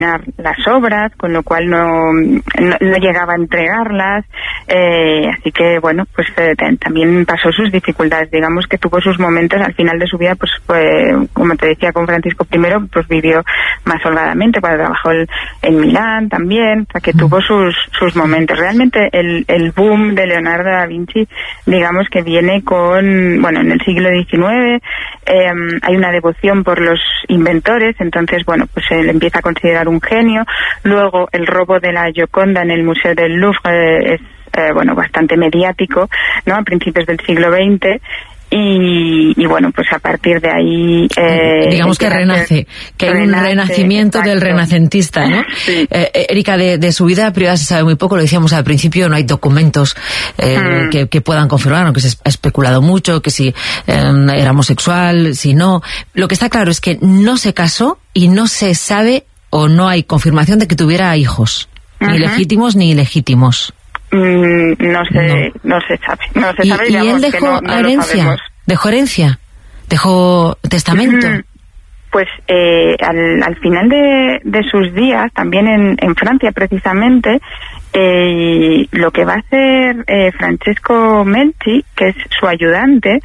las obras, con lo cual no llegaba a entregarlas, así que bueno, pues también pasó sus dificultades. Digamos que tuvo sus momentos al final de su vida, pues como te decía, con Francisco I, pues vivió más holgadamente, cuando trabajó en Milán también, o sea que tuvo sus momentos. Realmente el boom de Leonardo da Vinci, digamos que viene en el siglo XIX, hay una devoción por los inventores, entonces bueno, pues él empieza a considerar un genio. Luego el robo de la Gioconda en el Museo del Louvre es bastante mediático, ¿no?, a principios del siglo XX. Y bueno, pues a partir de ahí... digamos que renace, que hay un renacimiento, exacto, del renacentista, ¿no? Sí. Erika, de su vida privada se sabe muy poco, lo decíamos al principio, no hay documentos que puedan confirmar, aunque se ha especulado mucho, que si era homosexual, si no. Lo que está claro es que no se casó y no se sabe o no hay confirmación de que tuviera hijos, ni legítimos ni ilegítimos. No se sabe. ¿Y él dejó herencia? ¿Dejó herencia? ¿Dejó testamento? Pues al final de sus días, también en Francia precisamente, lo que va a hacer Francesco Melzi, que es su ayudante,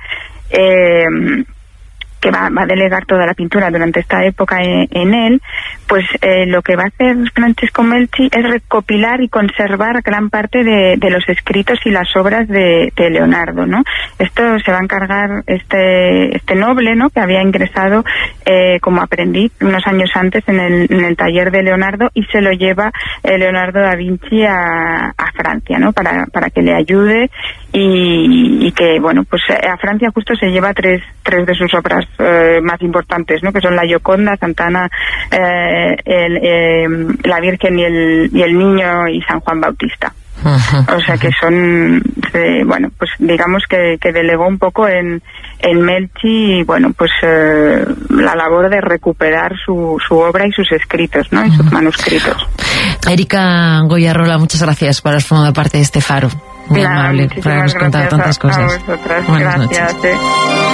que va a delegar toda la pintura durante esta época en él, pues lo que va a hacer Francesco Melzi es recopilar y conservar gran parte de los escritos y las obras de Leonardo, ¿no? Esto se va a encargar este noble, ¿no?, que había ingresado como aprendiz unos años antes en el taller de Leonardo, y se lo lleva Leonardo da Vinci a Francia, ¿no?, para que le ayude y que, bueno, pues a Francia justo se lleva tres de sus obras más importantes, ¿no?, que son la Gioconda, Santa Ana, la Virgen y el Niño y San Juan Bautista. O sea que son, pues digamos que delegó un poco en Melzi, bueno, pues la labor de recuperar su obra y sus escritos, ¿no?, y sus manuscritos. Erika Goyarrola, muchas gracias por haber formado parte de este faro. Muy amable por habernos contado tantas cosas. A vosotras. Buenas noches.